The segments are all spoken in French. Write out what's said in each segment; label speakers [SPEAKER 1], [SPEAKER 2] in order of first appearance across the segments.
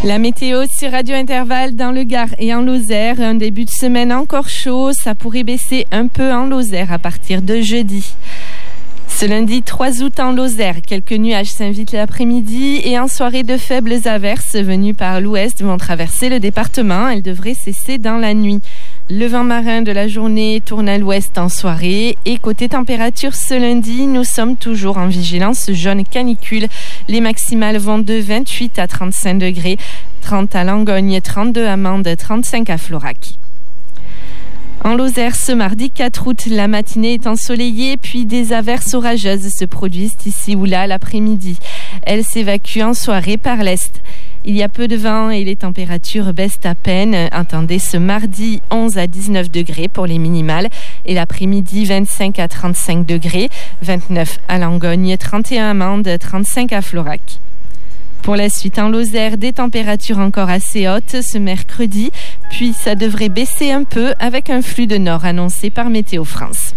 [SPEAKER 1] La météo sur Radio Intervalle dans le Gard et en Lozère. Un début de semaine encore chaud. Ça pourrait baisser un peu en Lozère à partir de jeudi. Ce lundi 3 août en Lozère, quelques nuages s'invitent l'après-midi et en soirée de faibles averses venues par l'ouest vont traverser le département. Elles devraient cesser dans la nuit. Le vent marin de la journée tourne à l'ouest en soirée et côté température ce lundi, nous sommes toujours en vigilance jaune canicule. Les maximales vont de 28 à 35 degrés, 30 à Langogne, 32 à Mende, 35 à Florac. En Lozère, ce mardi 4 août, la matinée est ensoleillée, puis des averses orageuses se produisent ici ou là l'après-midi. Elles s'évacuent en soirée par l'est. Il y a peu de vent et les températures baissent à peine. Attendez ce mardi 11 à 19 degrés pour les minimales et l'après-midi 25 à 35 degrés, 29 à Langogne, 31 à Mende, 35 à Florac. Pour la suite en Lozère, des températures encore assez hautes ce mercredi, puis ça devrait baisser un peu avec un flux de nord annoncé par Météo France.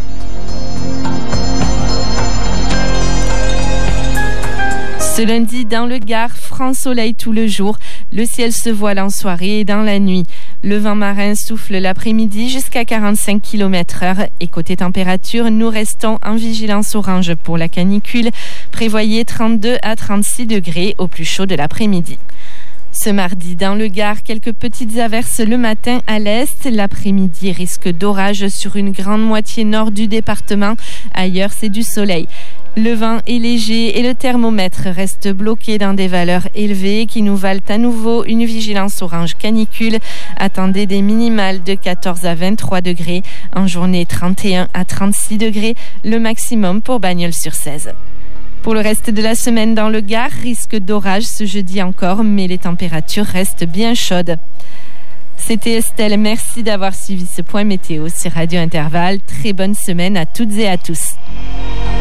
[SPEAKER 1] Ce lundi, dans le Gard, franc soleil tout le jour. Le ciel se voile en soirée et dans la nuit. Le vent marin souffle l'après-midi jusqu'à 45 km/h. Et côté température, nous restons en vigilance orange pour la canicule. Prévoyez 32 à 36 degrés au plus chaud de l'après-midi. Ce mardi, dans le Gard, quelques petites averses le matin à l'est. L'après-midi, risque d'orage sur une grande moitié nord du département. Ailleurs, c'est du soleil. Le vent est léger et le thermomètre reste bloqué dans des valeurs élevées qui nous valent à nouveau une vigilance orange canicule. Attendez des minimales de 14 à 23 degrés. En journée, 31 à 36 degrés. Le maximum pour Bagnols-sur-Cèze. Pour le reste de la semaine dans le Gard, risque d'orage ce jeudi encore, mais les températures restent bien chaudes. C'était Estelle, merci d'avoir suivi ce point météo sur Radio Intervalle. Très bonne semaine à toutes et à tous.